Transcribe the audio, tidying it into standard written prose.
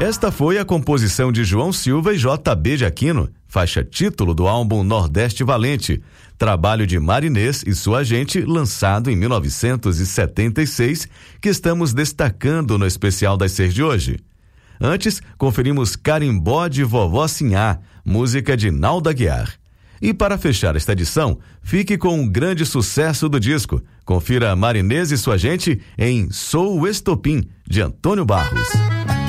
Esta foi a composição de João Silva e JB de Aquino, faixa título do álbum Nordeste Valente, trabalho de Marinês e sua gente, lançado em 1976, que estamos destacando no especial das 6 de hoje. Antes, conferimos Carimbó de Vovó Sinhá, música de Naldo Aguiar. E para fechar esta edição, fique com um grande sucesso do disco. Confira Marinês e sua gente em Sou o Estopim, de Antônio Barros.